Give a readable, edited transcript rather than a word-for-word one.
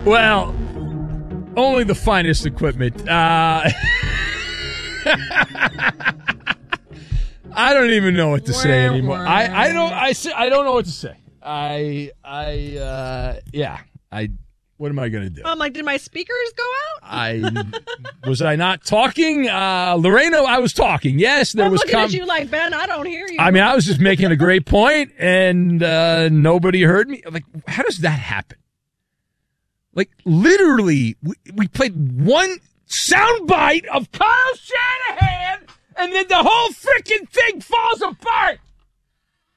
Well, only the finest equipment. I don't even know what to say anymore. I don't know what to say. What am I going to do? I'm like, did my speakers go out? Was I not talking? Lorena, I was talking. Yes, there was. I'm looking at you like, Ben, I don't hear you. I mean, I was just making a great point, and nobody heard me. Like, how does that happen? Like, literally, we played one soundbite of Kyle Shanahan, and then the whole freaking thing falls apart.